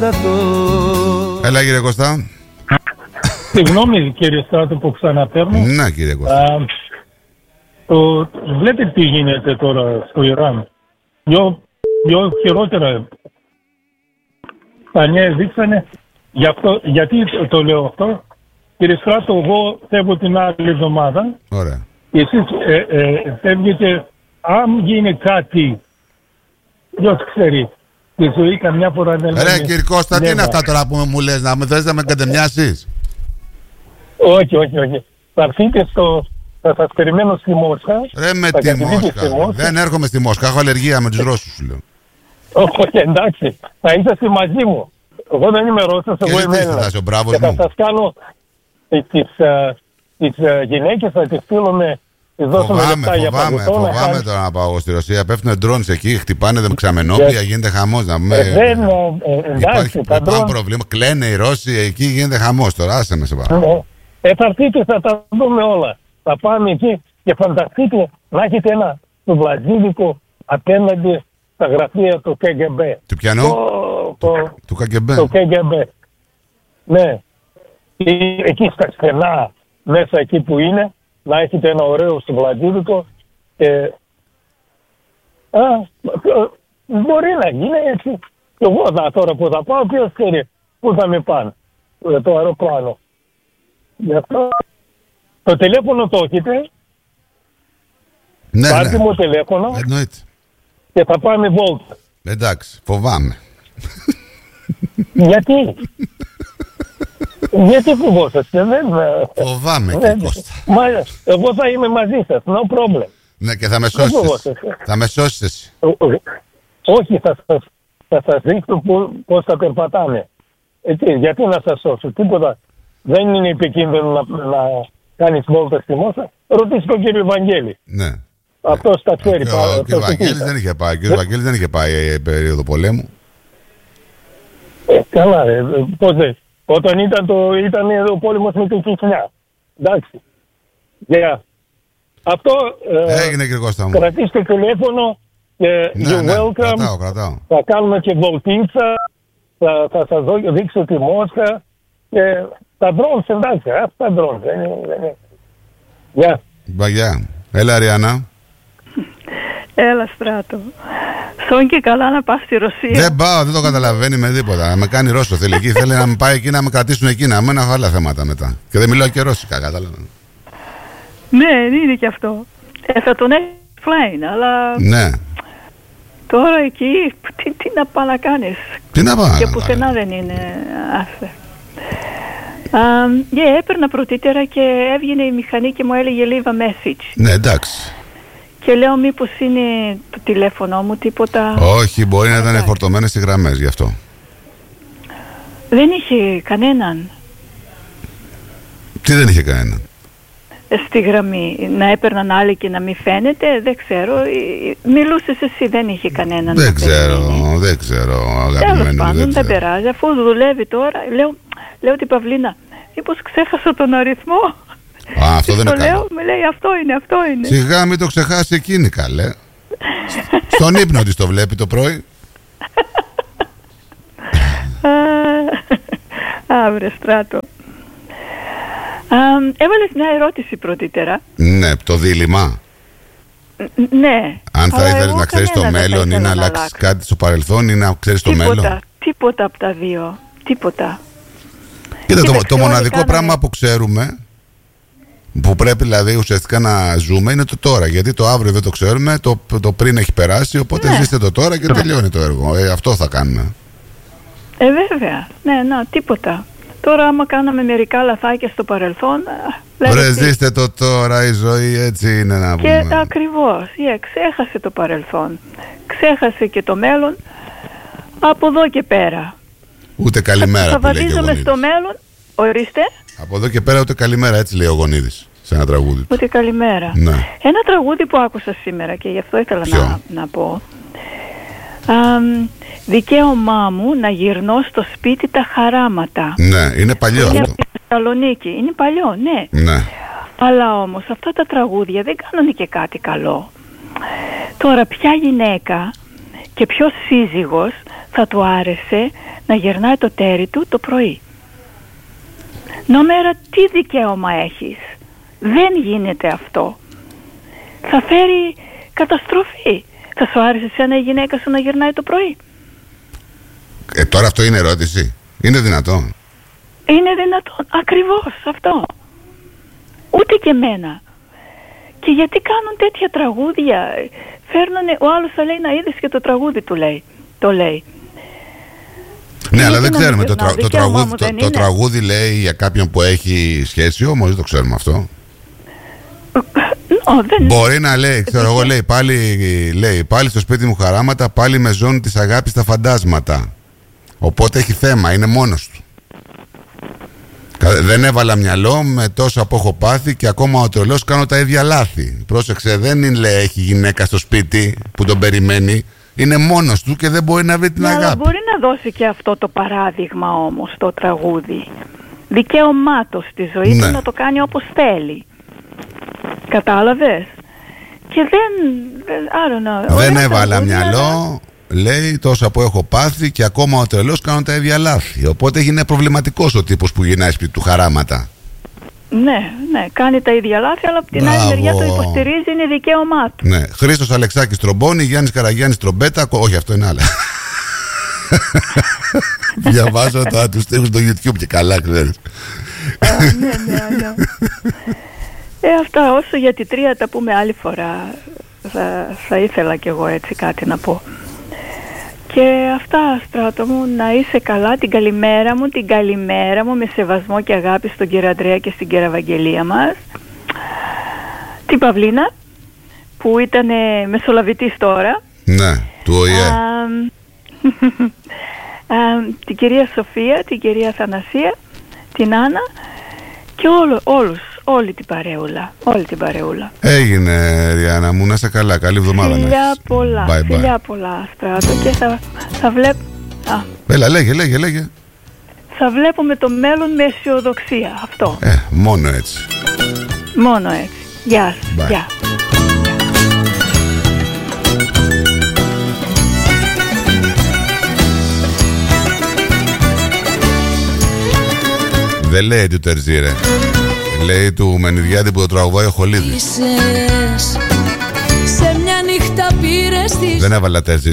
στρατό. Έλα κύριε Κωστά. Συγγνώμη κύριε Στράτο που ξαναπαίρνω. Ναι κύριε Κωστά. Βλέπετε τι γίνεται τώρα στο Ιράν. Πιο χειρότερα τα νέα δείξανε. Γιατί το λέω αυτό? Κύριε Στράτο, εγώ φεύγω την άλλη εβδομάδα. Ωραία. Εσείς φεύγετε. Αν γίνει κάτι, ποιος ξέρει, τη ζωή καμιά φορά δεν Ρε κύριε Κώστα, τι είναι αυτά τώρα που μου λες, να με θες να με κατεμοιάσεις? Όχι. Θα έρθετε θα σας περιμένω στη Μόσχα. Ρε με τη Μόσχα. Δεν έρχομαι στη Μόσχα, έχω αλλεργία με τους Ρώσους σου λέω. Όχι, εντάξει, θα είσαστε μαζί μου. Εγώ δεν είμαι Ρώσος, εγώ είμαι Έλληνας. Και θα σας κάνω τις γυναίκες, θα τις στείλουμε. Φοβάμαι τώρα να πάω στη Ρωσία. Πέφτουν ντρόντς εκεί, χτυπάνε ξαμενόπλια, γίνεται χαμός. Υπάρχουν προβλήματα. Κλαίνε οι Ρώσοι, εκεί γίνεται χαμός τώρα. Άσε να σε πάω. Θα έρθείτε, θα τα δούμε όλα. Θα πάμε εκεί και φανταστείτε να έχετε ένα βλαζίδικο απέναντι στα γραφεία του KGB. Του πιανού? Του KGB. Το KGB. Ναι. Εκεί στα στενά, μέσα εκεί που είναι, να έχετε ένα ωραίο βλαζίδικο και μπορεί να γίνει έτσι. Και εγώ τώρα που θα πάω, ποιος ξέρει πού θα με πάνε, το αεροπλάνο. Γι' αυτό το τηλέφωνο το έχετε. Ναι, πάρτε μου τηλέφωνο. Εννοείται. Και θα πάμε βόλτα. Εντάξει, φοβάμαι. Γιατί? Γιατί φοβόσαστε? Φοβάμαι κύριε Κώστα. Εγώ θα είμαι μαζί σας, no problem. Ναι, και θα με σώσεις. Θα με σώσεις εσύ. Όχι, θα σας δείξω πώς θα περπατάμε. Γιατί να σας σώσω? Τίποτα. Δεν είναι επικίνδυνο να κάνεις βόλτα στη Μόσχα. Ρωτήστε τον κύριο Βαγγέλη. Ναι. Αυτός τα ξέρει. Ο κύριος Βαγγέλης δεν είχε πάει. Ο κύριος Βαγγέλης δεν είχε πάει περίοδο πολέμου. Καλά, πώς δεν. Όταν ήταν ο πόλεμος με την Τσιτσινιά. Εντάξει. Αυτό έγινε κύριε Κώστα μου. Κρατήστε τηλέφωνο και you're welcome. Κρατάω. Θα κάνουμε και βολτίτσα. Θα σας δείξω τη Μόσχα. Και τα drones, εντάξει, αυτά drones. Γεια. Έλα Ριάννα. Έλα Στράτο. Σόν και καλά να πας στη Ρωσία. Δεν πάω, δεν το καταλαβαίνει με τίποτα. Να με κάνει Ρώσο θέλει εκεί. Θέλει να με πάει εκεί να με κρατήσουν εκεί. Να μην έχω άλλα θέματα μετά. Και δεν μιλάω και ρώσικα, κατάλαβα. Ναι, είναι και αυτό. Θα τον έχει flying, αλλά. Ναι. Τώρα εκεί, τι να πάει να κάνεις? Τι να πάω? Και πουθενά δεν είναι άφε. Έπαιρνα πρωτήτερα και έβγαινε η μηχανή και μου έλεγε leave a message. Ναι, εντάξει. Και λέω μήπως είναι το τηλέφωνο μου, τίποτα. Όχι, μπορεί να ήταν φορτωμένες οι γραμμές γι' αυτό. Δεν είχε κανέναν. Τι δεν είχε κανέναν? Στη γραμμή, να έπαιρναν άλλοι και να μην φαίνεται, δεν ξέρω. Μιλούσες εσύ, δεν είχε κανέναν. Δεν ξέρω, αγαπημένη. Τέλος πάντων, δεν πειράζει. Αφού δουλεύει τώρα, λέω την Παυλίνα, μήπως ξέχασα τον αριθμό? Αυτό δεν είναι καλό. Λέω, με λέει αυτό είναι. Σιγά μην το ξεχάσει εκείνη καλέ. Στον ύπνο της το βλέπει το πρωί. Αύριο Στράτο. Έβαλες μια ερώτηση πρωτήτερα. Ναι, το δίλημμα. Ναι. Αν θα ήθελες να ξέρεις το μέλλον ή να αλλάξεις κάτι στο παρελθόν ή να ξέρεις το μέλλον. Τίποτα από τα δύο. Τίποτα. Κοίτα, το μοναδικό πράγμα που ξέρουμε, που πρέπει δηλαδή ουσιαστικά να ζούμε, είναι το τώρα. Γιατί το αύριο δεν το ξέρουμε, το πριν έχει περάσει, οπότε ζήστε το τώρα και τελειώνει το έργο. Αυτό θα κάνουμε. Βέβαια. Ναι, τίποτα. Τώρα άμα κάναμε μερικά λαθάκια στο παρελθόν, βρε ζήστε το τώρα, η ζωή έτσι είναι να πούμε. Και ακριβώς, ξέχασε το παρελθόν, ξέχασε και το μέλλον, από εδώ και πέρα. Ούτε καλημέρα θα που λέει και ο βαδίζουμε στο μέλλον, ορίστε. Από εδώ και πέρα ούτε καλημέρα, έτσι λέει ο Γονίδης σε ένα τραγούδι. Ούτε καλημέρα. Ναι. Ένα τραγούδι που άκουσα σήμερα και γι' αυτό ήθελα να πω. Δικαίωμά μου να γυρνώ στο σπίτι τα χαράματα. Ναι, είναι παλιό είναι αυτό. Από τη Θεσσαλονίκη. Είναι παλιό, ναι. Αλλά όμως αυτά τα τραγούδια δεν κάνουν και κάτι καλό. Τώρα ποια γυναίκα και ποιος σύζυγος θα του άρεσε να γερνάει το τέρι του το πρωί. Νόμερα, τι δικαίωμα έχεις? Δεν γίνεται αυτό. Θα φέρει καταστροφή. Θα σου άρεσε εσένα η γυναίκα σου να γερνάει το πρωί? Τώρα αυτό είναι ερώτηση? Είναι δυνατόν? Είναι δυνατόν, ακριβώς αυτό. Ούτε και εμένα. Και γιατί κάνουν τέτοια τραγούδια? Φέρνανε, ο άλλος θα λέει να είδες και το τραγούδι του λέει. Το λέει. Ναι, αλλά δεν ξέρουμε. Το τραγούδι λέει για κάποιον που έχει σχέση, όμως δεν το ξέρουμε αυτό. Μπορεί να λέει, ξέρω εγώ, λέει πάλι στο σπίτι μου χαράματα, πάλι με ζώνη της αγάπης τα φαντάσματα. Οπότε έχει θέμα, είναι μόνος του. Δεν έβαλα μυαλό με τόσα που έχω πάθει και ακόμα ο τρελός κάνω τα ίδια λάθη. Πρόσεξε, δεν είναι, λέει, έχει γυναίκα στο σπίτι που τον περιμένει. Είναι μόνος του και δεν μπορεί να βρει την αγάπη. Αλλά μπορεί να δώσει και αυτό το παράδειγμα όμως το τραγούδι. Δικαίωμά του στη ζωή του να το κάνει όπως θέλει. Κατάλαβες? Και δεν έβαλα μυαλό, λέει, τόσα που έχω πάθει και ακόμα ο τρελός κάνω τα ίδια λάθη. Οπότε έγινε προβληματικός ο τύπος που γυρνάει σπίτι του χαράματα. Ναι, κάνει τα ίδια λάθη, αλλά από την άλλη μεριά το υποστηρίζει, είναι δικαίωμά του. Ναι, Χρήστος Αλεξάκης τρομπόνι, Γιάννης Καραγιάννης τρομπέτα. Όχι, αυτό είναι άλλο. Διαβάζω τώρα τους στίχους στο YouTube και καλά, ξέρεις. Ναι. Αυτά, όσο για τη τρία τα πούμε άλλη φορά. Θα ήθελα κι εγώ έτσι κάτι να πω. Και αυτά, Στράτο μου, να είσαι καλά. Την καλημέρα μου με σεβασμό και αγάπη στον κύριο Ανδρέα και στην κυρία Ευαγγελία μας. Την Παυλίνα που ήταν μεσολαβητής τώρα. Ναι, του ΟΗΕ. Την κυρία Σοφία, την κυρία Θανασία, την Άννα και όλη την παρεούλα. Έγινε, Ριάννα μου, να είσαι καλά. Καλή εβδομάδα. Φιλιά πολλά, Στράτο. Και θα βλέπω. Έλα, λέγε. Θα βλέπουμε το μέλλον με αισιοδοξία. Αυτό. Μόνο έτσι. Γεια σας. Γεια. Δεν λέει του Τερζή, ρε. Λέει του Μενιδιάτη που το τραγουδάει ο Χολίδης. Δεν έβαλα Τερζή.